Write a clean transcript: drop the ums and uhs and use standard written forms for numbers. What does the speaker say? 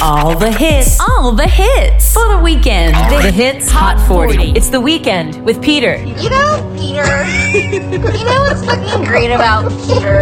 All the hits. All the hits. For the weekend. The Hits Hot 40. It's the weekend with Peter. You know, Peter. You know what's fucking great about Peter?